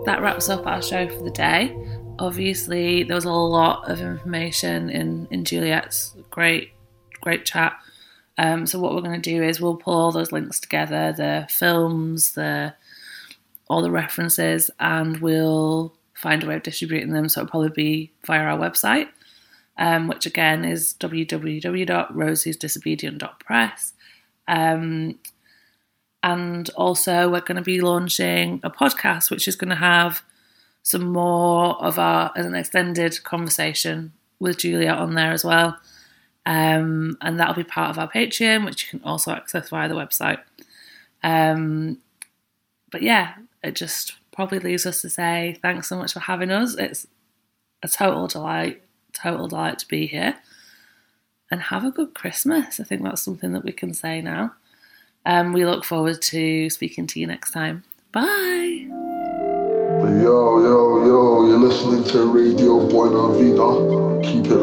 that wraps up our show for the day. Obviously, there was a lot of information in Juliet's great chat. So what we're going to do is we'll pull all those links together, the films, all the references, and we'll find a way of distributing them. So it'll probably be via our website, which again is www.rosiesdisobedient.press. And also we're going to be launching a podcast, which is going to have some more of an extended conversation with Juliet on there as well. And that'll be part of our Patreon, which you can also access via the website. But yeah, it just probably leaves us to say thanks so much for having us. It's a total delight to be here. And have a good Christmas. I think that's something that we can say now. We look forward to speaking to you next time. Bye. Yo, you're listening to Radio Buena Vida. Keep it